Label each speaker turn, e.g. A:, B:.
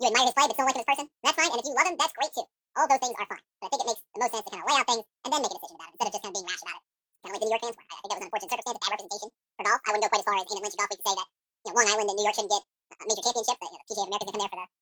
A: admire his play but still like him as a person, that's fine. And if you love him, that's great too. All of those things are fine. But I think it makes the most sense to kind of lay out things and then make a decision about it instead of just kind of being rash about it. Kind of like the New York fans were. I think that was an unfortunate circumstance, a bad representation for golf. I wouldn't go quite as far as Ian and Lynch and golf week to say that Long Island and New York shouldn't get a major championship. The PGA of America is going to come there for the